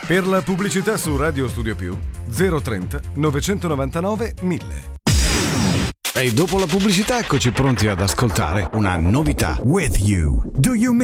Per la pubblicità su Radio Studio Più 030 999 1000. E dopo la pubblicità eccoci pronti ad ascoltare una novità. With you. Do you miss